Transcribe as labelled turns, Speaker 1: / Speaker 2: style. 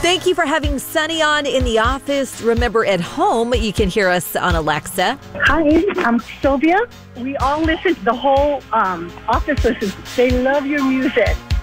Speaker 1: Thank you for having Sunny on in the office. Remember, at home, you can hear us on Alexa.
Speaker 2: Hi, I'm Sylvia. We all listen, the whole office listens. They love your music.